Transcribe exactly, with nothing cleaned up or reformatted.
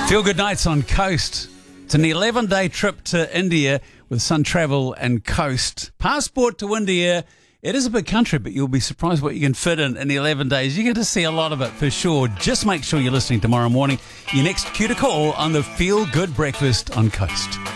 Feel Good Nights on Coast. It's an eleven-day trip to India with Sun Travel and Coast. Passport to India. It is a big country, but you'll be surprised what you can fit in in eleven days. You get to see a lot of it for sure. Just make sure you're listening tomorrow morning. Your next cue to call on the Feel Good Breakfast on Coast.